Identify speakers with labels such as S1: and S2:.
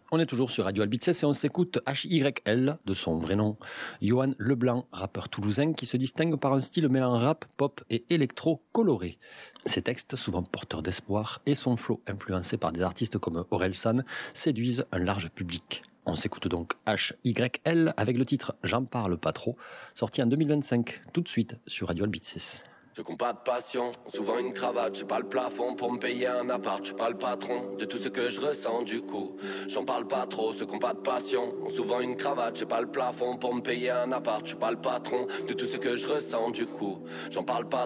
S1: On est toujours sur Radio Albices et on s'écoute HYL de son vrai nom. Johan Leblanc, rappeur toulousain qui se distingue par un style mêlant rap, pop et électro coloré. Ses textes, souvent porteurs d'espoir, et son flow influencé par des artistes comme Orelsan, séduisent un large public. On s'écoute donc HYL avec le titre J'en parle pas trop, sorti en 2025, tout de suite sur Radio Albices.
S2: Ceux qui n'ont pas de passion ont souvent une cravate. J'ai pas le plafond pour me payer un appart. Je suis pas le patron de tout ce que je ressens du coup. J'en parle pas trop. Ceux qui n'ont pas de passion ont souvent une cravate. J'ai pas le plafond pour me payer un appart. Je suis pas le patron de tout ce que je ressens du coup. J'en parle pas